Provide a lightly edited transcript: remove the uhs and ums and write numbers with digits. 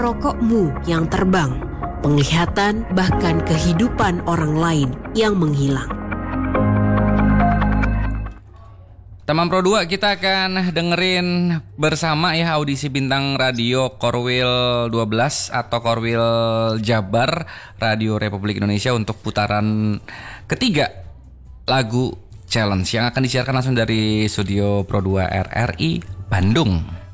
rokokmu yang terbang, penglihatan bahkan kehidupan orang lain yang menghilang. Teman Pro 2, kita akan dengerin bersama ya audisi bintang radio Korwil 12 atau Korwil Jabar Radio Republik Indonesia untuk putaran ketiga lagu Challenge yang akan disiarkan langsung dari studio Pro 2 RRI Bandung.